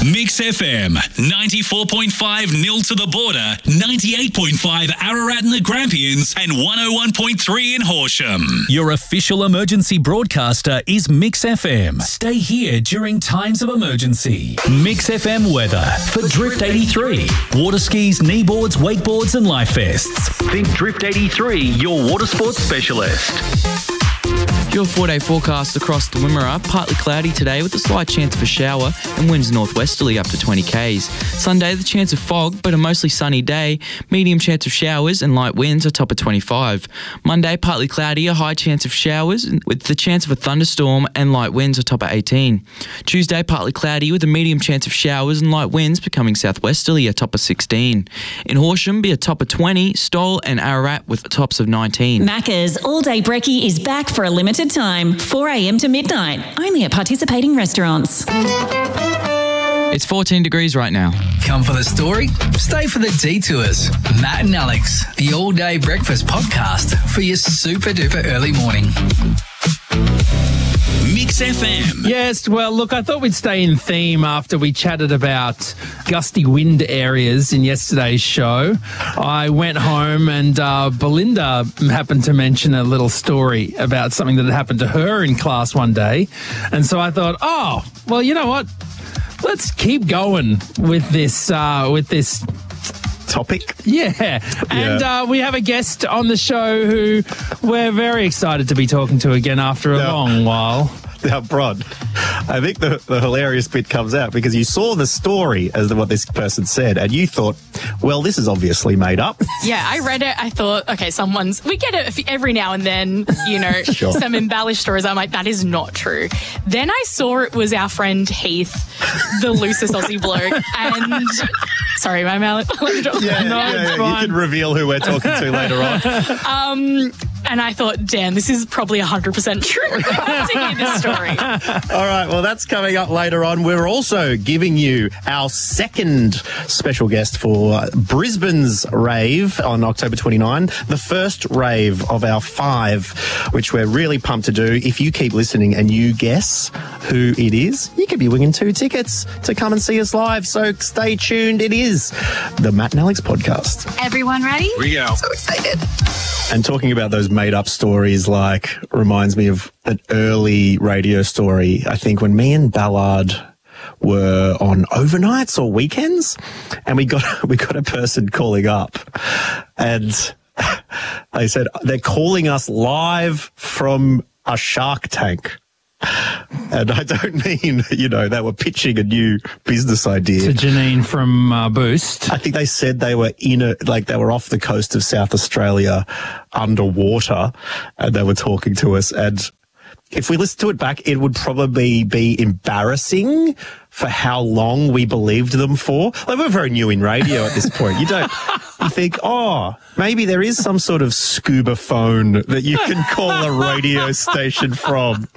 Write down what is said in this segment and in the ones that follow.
Mix FM, 94.5 Nil to the Border, 98.5 Ararat and the Grampians, and 101.3 in Horsham. Your official emergency broadcaster is Mix FM. Stay here during times of emergency. Mix FM weather for Drift 83. Water skis, kneeboards, wakeboards and life vests. Think Drift 83, your water sports specialist. Your 4-day forecast across the Wimmera, partly cloudy today with a slight chance of a shower and winds northwesterly up to 20 k's. Sunday, the chance of fog, but a mostly sunny day, medium chance of showers and light winds a top of 25. Monday, partly cloudy, a high chance of showers with the chance of a thunderstorm and light winds a top of 18. Tuesday, partly cloudy with a medium chance of showers and light winds becoming southwesterly a top of 16. In Horsham, be a top of 20, Stoll and Ararat with tops of 19. Macca's All Day Brekkie is back for a limited time, 4 a.m. to midnight, only at participating restaurants. It's 14 degrees right now. Come for the story, stay for the detours. Matt and Alex, the All Day Breakfast podcast for your super duper early morning. Mix FM. Yes, well, look, I thought we'd stay in theme after we chatted about gusty wind areas in yesterday's show. I went home and Belinda happened to mention a little story about something that had happened to her in class one day. And so I thought, oh, well, you know what? Let's keep going with this topic. Yeah. And we have a guest on the show who we're very excited to be talking to again after a long while. Now, Bron, I think the hilarious bit comes out because you saw the story as to what this person said and you thought, well, this is obviously made up. Yeah, I read it. I thought, okay, we get it every now and then, you know, Sure. Some embellished stories. I'm like, that is not true. Then I saw it was our friend Heath, the loosest Aussie bloke. And sorry, my mouth. It's fine. You can reveal who we're talking to later on. And I thought, damn, this is probably 100% true. To hear this story. All right, well, that's coming up later on. We're also giving you our second special guest for Brisbane's rave on October 29, the first rave of our 5, which we're really pumped to do. If you keep listening and you guess who it is, you could be winning 2 tickets to come and see us live. So stay tuned. It is the Matt and Alex podcast. Everyone ready? Here we go. So excited. And talking about those made-up stories, reminds me of an early radio story. I think when me and Ballard were on overnights or weekends, and we got a person calling up, and they said they're calling us live from a Shark Tank. And I don't mean, they were pitching a new business idea. To Janine from Boost. I think they said they were they were off the coast of South Australia underwater and they were talking to us. And if we listen to it back, it would probably be embarrassing for how long we believed them for. We're very new in radio at this point. You think, maybe there is some sort of scuba phone that you can call a radio station from,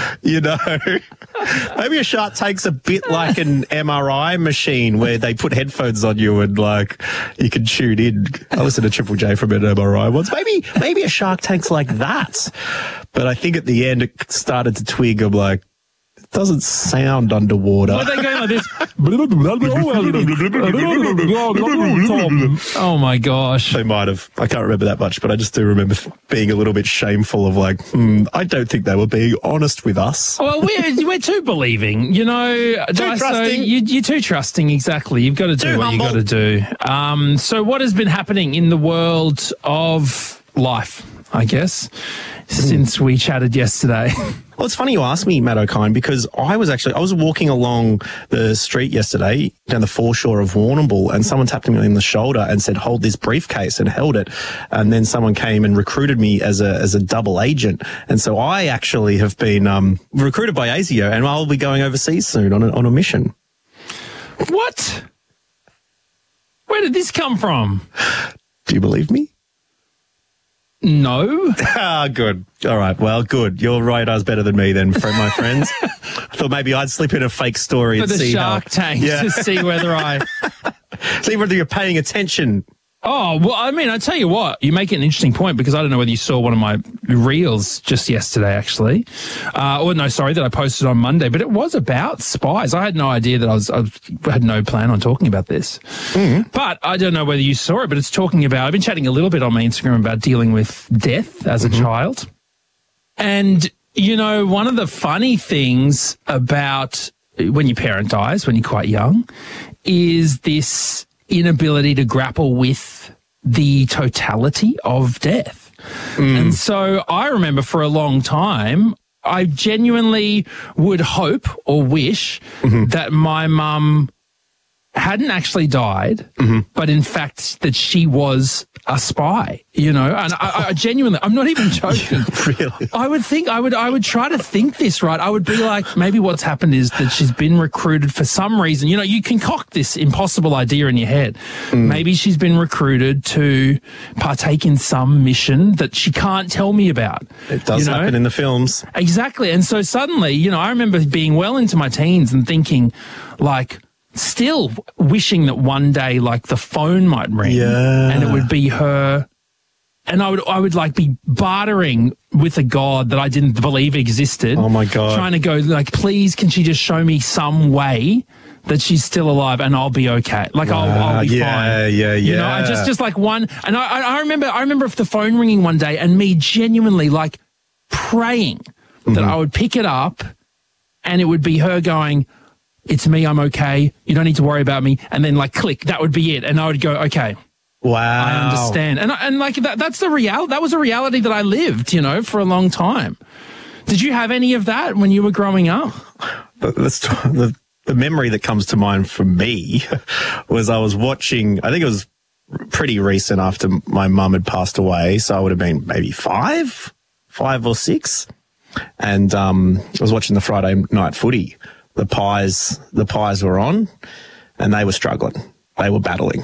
Maybe a Shark Tank's a bit like an MRI machine where they put headphones on you and you can tune in. I listened to Triple J from an MRI once. Maybe a Shark Tank's like that. But I think at the end it started to twig. I'm like, it doesn't sound underwater. Were they going like this? Oh my gosh. They might have. I can't remember that much, but I just do remember being a little bit shameful of I don't think they were being honest with us. Well, we're too believing, Too trusting. You're too trusting, exactly. You've got to do what humble. you got to do. So what has been happening in the world of life, I guess, since we chatted yesterday? Well, it's funny you asked me, Matt O'Kine, because I was walking along the street yesterday down the foreshore of Warrnambool and someone tapped me on the shoulder and said, hold this briefcase, and held it. And then someone came and recruited me as a double agent. And so I actually have been recruited by ASIO and I'll be going overseas soon on a mission. What? Where did this come from? Do you believe me? No. Good. All right. Well, good. Your radar's better than me then, my friends. I thought maybe I'd slip in a fake story For and the see Shark Tank to see whether you're paying attention. Oh, well, I mean, I tell you what, you make an interesting point because I don't know whether you saw one of my reels just yesterday, actually. That I posted on Monday, but it was about spies. I had no idea that I had no plan on talking about this. But I don't know whether you saw it, but it's talking about, I've been chatting a little bit on my Instagram about dealing with death as a child. And, you know, one of the funny things about when your parent dies, when you're quite young, is this inability to grapple with the totality of death. And so I remember for a long time, I genuinely would hope or wish that my mum hadn't actually died, but in fact that she was a spy, you know, and I genuinely, I'm not even joking. Really? I would try to think this, right? I would be like, maybe what's happened is that she's been recruited for some reason. You know, you concoct this impossible idea in your head. Maybe she's been recruited to partake in some mission that she can't tell me about. It does happen in the films. Exactly. And so suddenly, you know, I remember being well into my teens and thinking, like, still wishing that one day, like, the phone might ring and it would be her. And I would like be bartering with a god that I didn't believe existed. Oh my God. Trying to go like, please, can she just show me some way that she's still alive and I'll be okay. Like I'll be fine. You know, I just like one. And I remember the phone ringing one day and me genuinely like praying that I would pick it up and it would be her going, it's me, I'm okay, you don't need to worry about me, and then like click, that would be it, and I would go, okay, wow, I understand. And like that's the reality. That was a reality that I lived, you know, for a long time. Did you have any of that when you were growing up? The memory that comes to mind for me was I was watching, I think it was pretty recent after my mum had passed away, so I would have been maybe five or six, and I was watching the Friday night footy. The Pies were on, and they were struggling. They were battling.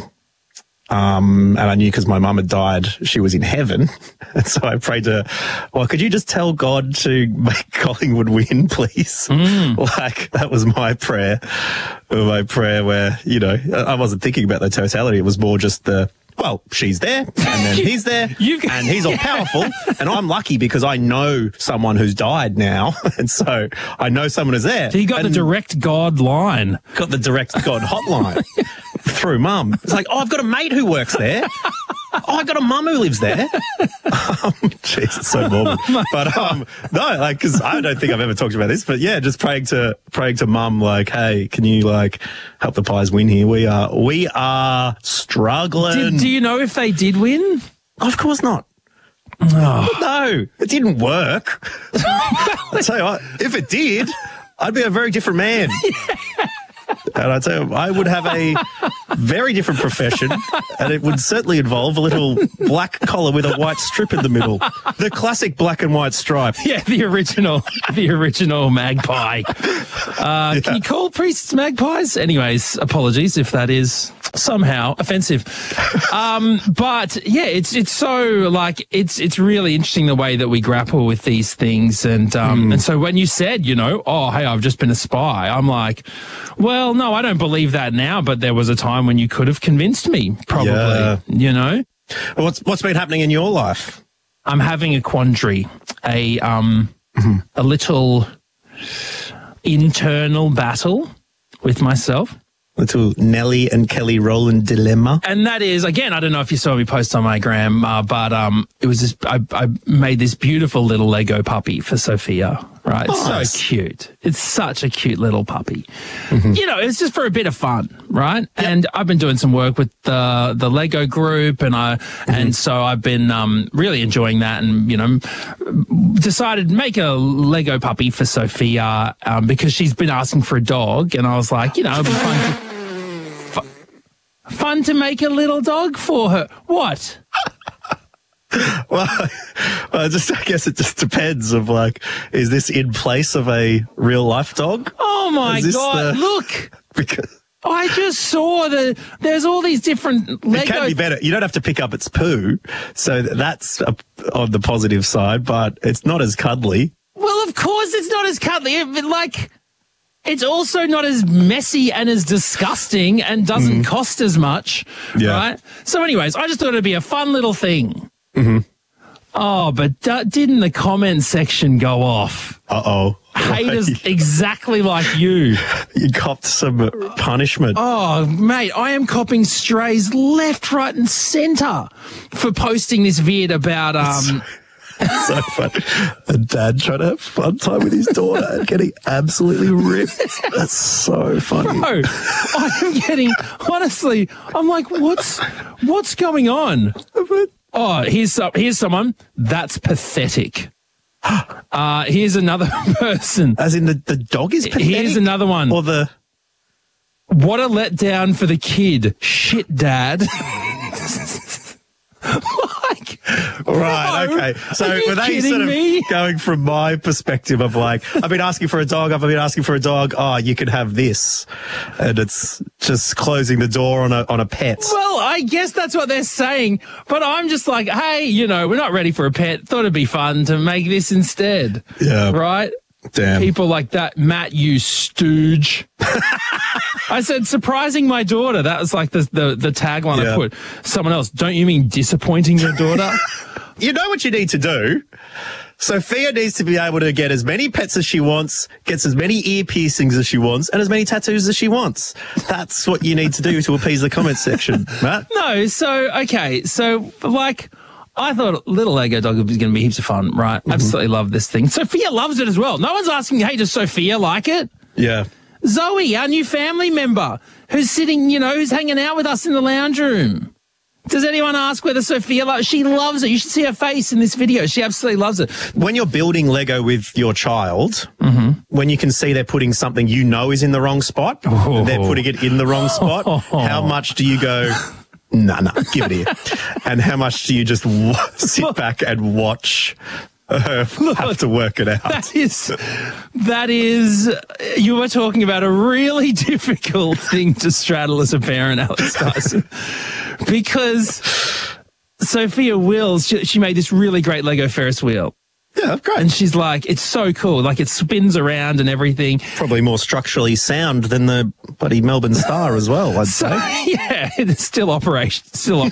And I knew because my mum had died, she was in heaven. And so I prayed to, well, could you just tell God to make Collingwood win, please? Like, that was my prayer. Where, you know, I wasn't thinking about the totality. It was more just well, she's there, and then he's there, and he's all powerful, and I'm lucky because I know someone who's died now, and so I know someone is there. So you got the direct God line. Got the direct God hotline through mum. It's like, oh, I've got a mate who works there. Oh, I got a mum who lives there. Jeez, it's so morbid. But no, like, because I don't think I've ever talked about this, but yeah, just praying to mum, like, hey, can you like help the Pies win here? We are struggling. Do you know if they did win? Of course not. Oh. No, it didn't work. I'll tell you what, if it did, I'd be a very different man. And I tell you, I would have a very different profession, and it would certainly involve a little black collar with a white strip in the middle. The classic black and white stripe. Yeah, the original magpie. Can you call priests magpies? Anyways, apologies if that is somehow offensive. But yeah, it's so like it's really interesting the way that we grapple with these things, and so when you said, you know, oh hey, I've just been a spy, I'm like, well, no, I don't believe that now, but there was a time when you could have convinced me, probably, you know. What's been happening in your life? I'm having a quandary, a little internal battle with myself. Little Nelly and Kelly Rowland dilemma. And that is, again, I don't know if you saw me post on my gram, but it was this, I made this beautiful little Lego puppy for Sophia, right? Nice. It's so cute. It's such a cute little puppy. You know, it's just for a bit of fun, right? Yep. And I've been doing some work with the Lego group, and and so I've been really enjoying that, and, you know, decided to make a Lego puppy for Sophia because she's been asking for a dog, and I was like, you know, it'd be fun to make a little dog for her. What? Well, I guess it just depends of like, is this in place of a real life dog? Oh my God, look. Because I just saw there's all these different Lego. It can be better. You don't have to pick up its poo, so that's on the positive side, but it's not as cuddly. Well, of course it's not as cuddly, but like, it's also not as messy and as disgusting and doesn't cost as much, right? So anyways, I just thought it'd be a fun little thing. Oh, but didn't the comment section go off? Uh-oh. Haters exactly like you. You copped some punishment. Oh, mate, I am copping strays left, right and centre for posting this vid about... So fun. A dad trying to have fun time with his daughter and getting absolutely ripped. That's so funny. Bro, I'm getting... Honestly, I'm like, what's going on? Oh, here's someone. That's pathetic. Here's another person. As in the dog is pathetic? Here's another one. Or the... What a letdown for the kid. Shit, Dad. Right, okay. So were they sort of going from my perspective of like, I've been asking for a dog, oh, you can have this. And it's just closing the door on a pet. Well, I guess that's what they're saying. But I'm just like, hey, we're not ready for a pet. Thought it'd be fun to make this instead. Yeah. Right? Damn. People like that, Matt, you stooge. I said, surprising my daughter. That was like the tagline I put. Someone else, don't you mean disappointing your daughter? You know what you need to do? Sophia needs to be able to get as many pets as she wants, gets as many ear piercings as she wants, and as many tattoos as she wants. That's what you need to do to appease the comment section, Matt. No, so like... I thought little Lego dog was going to be heaps of fun, right? Mm-hmm. Absolutely love this thing. Sophia loves it as well. No one's asking, hey, does Sophia like it? Yeah. Zoe, our new family member, who's sitting, who's hanging out with us in the lounge room. Does anyone ask whether Sophia loves it? She loves it. You should see her face in this video. She absolutely loves it. When you're building Lego with your child, mm-hmm. when you can see they're putting something is in the wrong spot, they're putting it in the wrong spot, how much do you go... No, give it here. And how much do you just sit back and watch her have to work it out? That is, you were talking about a really difficult thing to straddle as a parent, Alex Dyson. Because Sophia Wills, she made this really great Lego Ferris wheel. Yeah, great. And she's like, it's so cool. Like, it spins around and everything. Probably more structurally sound than the bloody Melbourne Star as well, I'd say. Yeah, it still operates.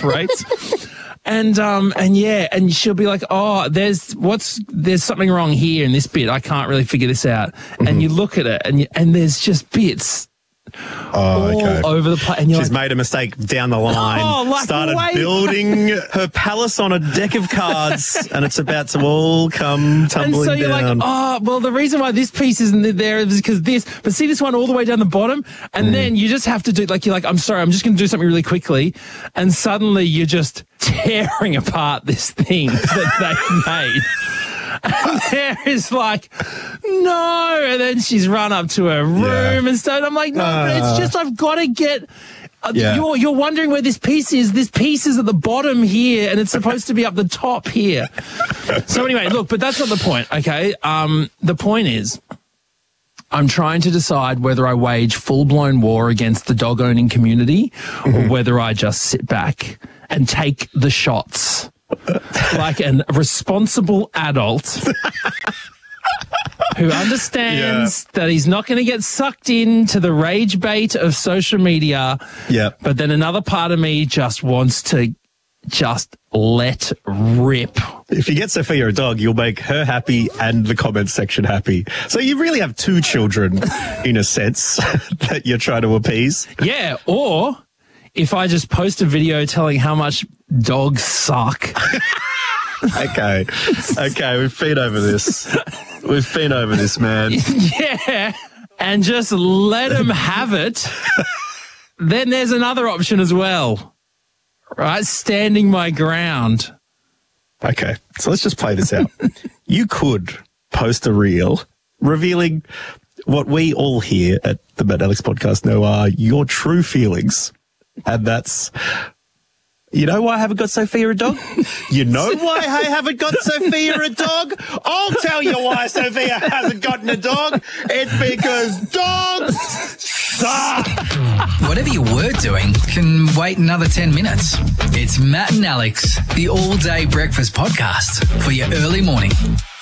And she'll be like, oh, there's something wrong here in this bit. I can't really figure this out. Mm-hmm. And you look at it and there's just bits all over the place. She's made a mistake down the line, started building her palace on a deck of cards, and it's about to all come tumbling down. And so you're like, oh, well, the reason why this piece isn't there is because but see this one all the way down the bottom? And then you just have to do, you're like, I'm sorry, I'm just going to do something really quickly. And suddenly you're just tearing apart this thing that they made. And there is like, no. And then she's run up to her room and stuff. I'm like, no, but it's just, I've got to get... You're wondering where this piece is. This piece is at the bottom here, and it's supposed to be up the top here. So anyway, look, but that's not the point, okay? The point is, I'm trying to decide whether I wage full-blown war against the dog-owning community or whether I just sit back and take the shots. Like a responsible adult who understands that he's not going to get sucked into the rage bait of social media. Yeah. But then another part of me just wants to just let rip. If you get Sophia a dog, you'll make her happy and the comment section happy. So you really have two children, in a sense, that you're trying to appease. Yeah, or... if I just post a video telling how much dogs suck. Okay, we've been over this, man. Yeah, and just let them have it. Then there's another option as well, right? Standing my ground. Okay, so let's just play this out. You could post a reel revealing what we all here at the Matt and Alex podcast know are your true feelings. And that's, you know why I haven't got Sophia a dog? You know why I haven't got Sophia a dog? I'll tell you why Sophia hasn't gotten a dog. It's because dogs suck. Whatever you were doing can wait another 10 minutes. It's Matt and Alex, the all-day breakfast podcast for your early morning.